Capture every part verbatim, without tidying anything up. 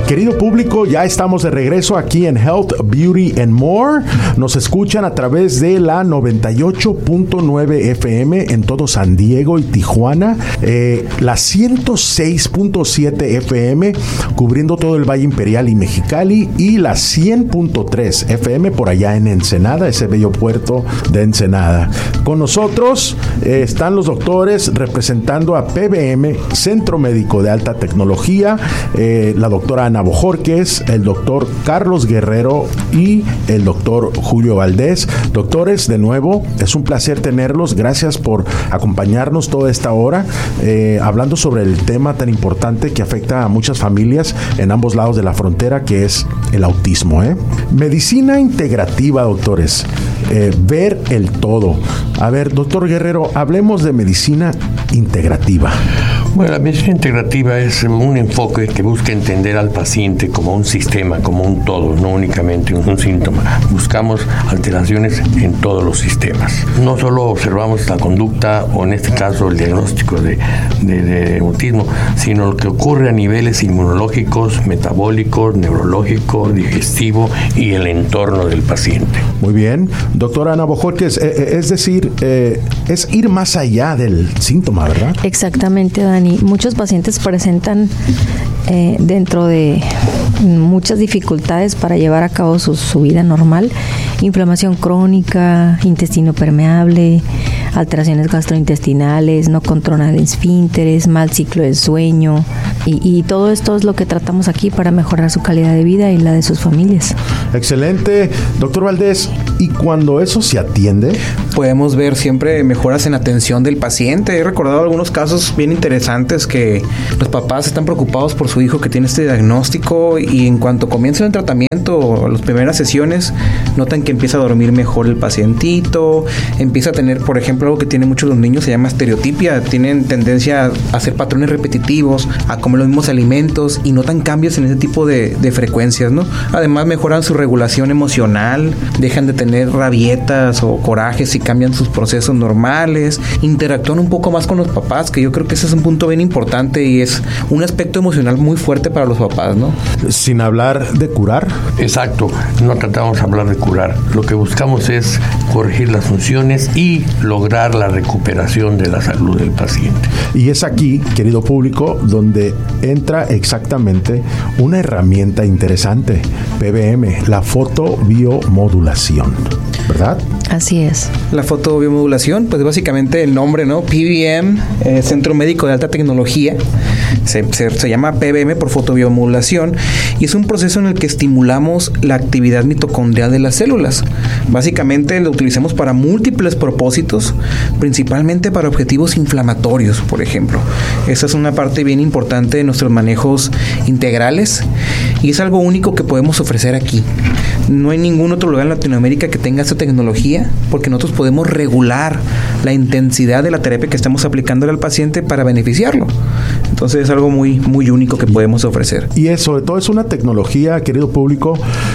Querido público, ya estamos de regreso aquí en Health, Beauty and More. Nos escuchan a través de la noventa y ocho punto nueve F M en todo San Diego y Tijuana, eh, la ciento seis punto siete F M cubriendo todo el Valle Imperial y Mexicali, y la cien punto tres F M por allá en Ensenada, ese bello puerto de Ensenada. Con nosotros eh, están los doctores representando a P B M, Centro Médico de Alta Tecnología, eh, la doctora Ana Bojorquez, el doctor Carlos Guerrero y el doctor Julio Valdés. Doctores, de nuevo, es un placer tenerlos. Gracias por acompañarnos toda esta hora, eh, hablando sobre el tema tan importante que afecta a muchas familias en ambos lados de la frontera, que es el autismo. ¿eh? Medicina integrativa, doctores. Eh, ver el todo. A ver, doctor Guerrero, hablemos de medicina integrativa. Bueno, la medicina integrativa es un enfoque que busca entender al paciente como un sistema, como un todo, no únicamente un, un síntoma. Buscamos alteraciones en todos los sistemas. No solo observamos la conducta, o en este caso el diagnóstico de, de, de autismo, sino lo que ocurre a niveles inmunológicos, metabólicos, neurológicos, digestivo y el entorno del paciente. Muy bien. Doctora Ana Bojorquez, eh, es decir, eh, es ir más allá del síntoma, ¿verdad? Exactamente, Dani. Muchos pacientes presentan eh, dentro de muchas dificultades para llevar a cabo su, su vida normal, inflamación crónica, intestino permeable, alteraciones gastrointestinales, no control de esfínteres, mal ciclo del sueño, y, y todo esto es lo que tratamos aquí para mejorar su calidad de vida y la de sus familias. Excelente. Doctor Valdés, ¿y cuando eso se atiende? Podemos ver siempre mejoras en atención del paciente. He recordado algunos casos bien interesantes que los papás están preocupados por su hijo que tiene este diagnóstico, y en cuanto comienza el tratamiento, las primeras sesiones, notan que empieza a dormir mejor el pacientito, empieza a tener, por ejemplo, algo que tienen muchos los niños, se llama estereotipia. Tienen tendencia a hacer patrones repetitivos, a comer los mismos alimentos, y notan cambios en ese tipo de, de frecuencias, ¿no? Además, mejoran su regulación emocional, dejan de tener rabietas o corajes y cambian sus procesos normales, interactúan un poco más con los papás, que yo creo que ese es un punto bien importante y es un aspecto emocional muy fuerte para los papás, ¿no? Sin hablar de curar. Exacto, no tratamos de hablar de curar. Lo que buscamos es corregir las funciones y lograr la recuperación de la salud del paciente. Y es aquí, querido público, donde entra exactamente una herramienta interesante, P B M, la fotobiomodulación, ¿verdad? Así es. La fotobiomodulación, pues básicamente el nombre, ¿no? P B M, eh, Centro Médico de Alta Tecnología, se, se, se llama P B M por fotobiomodulación, y es un proceso en el que estimulamos la actividad mitocondrial de las células. Básicamente lo utilizamos para múltiples propósitos, principalmente para objetivos inflamatorios, por ejemplo. Esa es una parte bien importante de nuestros manejos integrales, y es algo único que podemos ofrecer aquí. No hay ningún otro lugar en Latinoamérica que tenga esta tecnología, porque nosotros podemos regular la intensidad de la terapia que estamos aplicándole al paciente para beneficiarlo. Entonces es algo muy, muy único que podemos ofrecer. Y es, sobre todo, es una tecnología, querido público,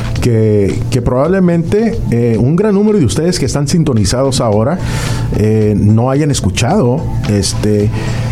que, que probablemente eh, un gran número de ustedes que están sintonizados ahora eh, no hayan escuchado, este,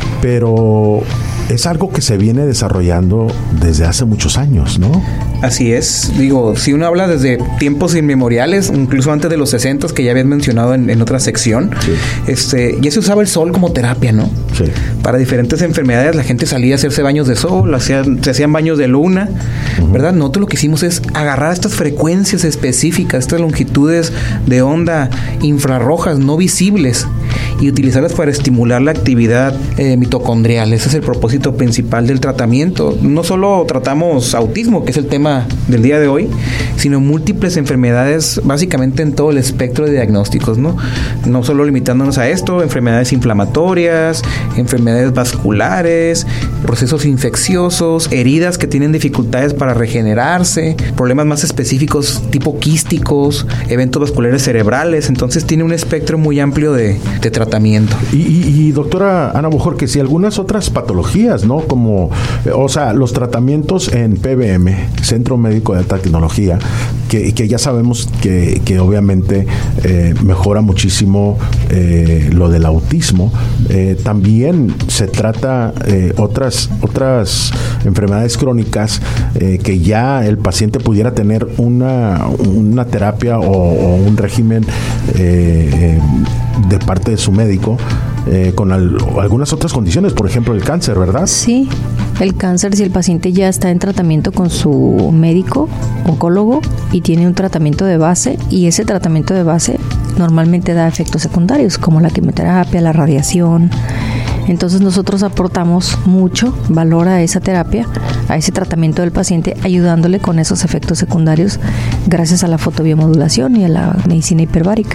pero es algo que se viene desarrollando desde hace muchos años, ¿no? Así es. Digo, si uno habla desde tiempos inmemoriales, incluso antes de los sesentas, que ya habían mencionado en, en otra sección, sí. este, ya se usaba el sol como terapia, ¿no? Sí. Para diferentes enfermedades la gente salía a hacerse baños de sol, hacían, se hacían baños de luna, uh-huh. ¿verdad? Nosotros lo que hicimos es agarrar estas frecuencias específicas, estas longitudes de onda infrarrojas no visibles, y utilizarlas para estimular la actividad eh, mitocondrial. Ese es el propósito principal del tratamiento. No solo tratamos autismo, que es el tema del día de hoy, sino múltiples enfermedades, básicamente en todo el espectro de diagnósticos, ¿no? No solo limitándonos a esto, enfermedades inflamatorias, enfermedades vasculares, procesos infecciosos, heridas que tienen dificultades para regenerarse, problemas más específicos tipo quísticos, eventos vasculares cerebrales. Entonces tiene un espectro muy amplio de, de tratamiento. Y, y, y doctora Ana Bojorquez, ¿y algunas otras patologías patologías, ¿no? Como, o sea, los tratamientos en P B M, Centro Médico de Alta Tecnología, que, que ya sabemos que, que obviamente eh, mejora muchísimo eh, lo del autismo. Eh, también se trata eh, otras, otras enfermedades crónicas eh, que ya el paciente pudiera tener una, una terapia o, o un régimen eh, eh, de parte de su médico eh, con al, algunas otras condiciones, por ejemplo el cáncer, ¿verdad? Sí, el cáncer, si el paciente ya está en tratamiento con su médico, oncólogo, y tiene un tratamiento de base, y ese tratamiento de base normalmente da efectos secundarios, como la quimioterapia, la radiación. Entonces nosotros aportamos mucho valor a esa terapia, a ese tratamiento del paciente, ayudándole con esos efectos secundarios gracias a la fotobiomodulación y a la medicina hiperbárica.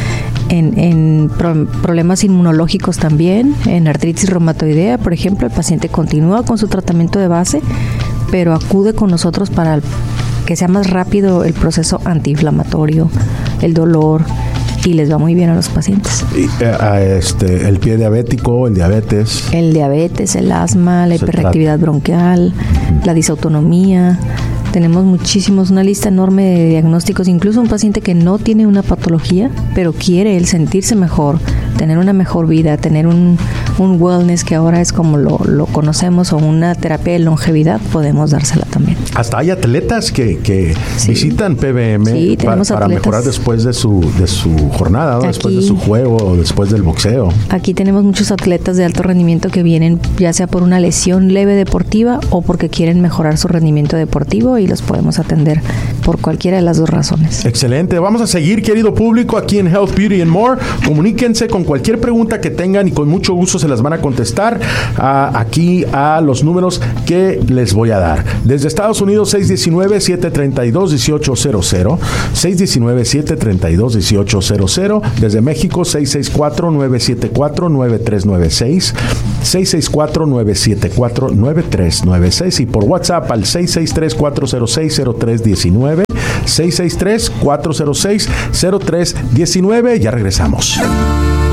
En, en pro, problemas inmunológicos también, en artritis reumatoidea, por ejemplo, el paciente continúa con su tratamiento de base, pero acude con nosotros para que sea más rápido el proceso antiinflamatorio, el dolor, y les va muy bien a los pacientes. Y, a este, el pie diabético, el diabetes. El diabetes, el asma, la hiperreactividad bronquial, uh-huh. la disautonomía. Tenemos muchísimos, una lista enorme de diagnósticos, incluso un paciente que no tiene una patología, pero quiere el sentirse mejor, tener una mejor vida, tener un, un wellness que ahora es como lo, lo conocemos, o una terapia de longevidad, podemos dársela también. Hasta hay atletas que, que sí. visitan P B M sí, para, para mejorar después de su, de su jornada, ¿no? Aquí, después de su juego o después del boxeo. Aquí tenemos muchos atletas de alto rendimiento que vienen ya sea por una lesión leve deportiva o porque quieren mejorar su rendimiento deportivo, y los podemos atender por cualquiera de las dos razones. Excelente. Vamos a seguir, querido público, aquí en Health, Beauty and More. Comuníquense con cualquier pregunta que tengan y con mucho gusto se las van a contestar a, aquí a los números que les voy a dar. Desde Estados Unidos, seis uno nueve, siete tres dos, uno ocho cero cero, seis uno nueve, siete tres dos, uno ocho cero cero. Desde México, seis seis cuatro, nueve siete cuatro, nueve tres nueve seis, seis seis cuatro, nueve siete cuatro, nueve tres nueve seis, y por WhatsApp al seis seis tres, cuatro cero seis, cero tres uno nueve, seis seis tres, cuatro cero seis, cero tres uno nueve. Ya regresamos.